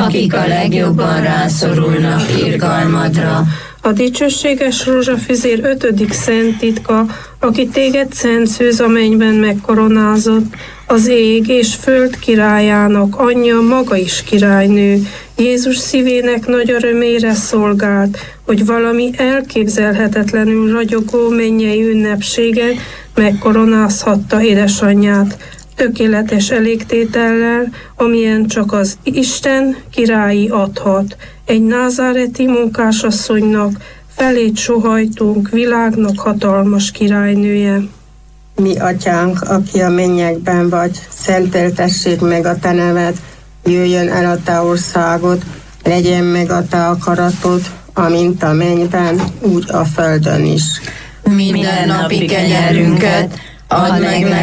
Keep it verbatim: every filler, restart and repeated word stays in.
akik a legjobban rászorulnak irgalmadra. A dicsőséges rózsafüzér ötödik szent titka, aki téged szent szűz a mennyben megkoronázott, az ég és föld királyának anyja maga is királynő, Jézus szívének nagy örömére szolgált, hogy valami elképzelhetetlenül ragyogó mennyei ünnepségen megkoronázhatta édesanyját, tökéletes elégtétellel, amilyen csak az Isten királyi adhat. Egy názáreti munkásasszonynak felét sohajtunk világnak hatalmas királynője. Mi atyánk, aki a mennyekben vagy, szenteltessék meg a te neved, jöjjön el a te országod, legyen meg a te akaratod, amint a mennyben, úgy a földön is. Minden napi kenyerünket add meg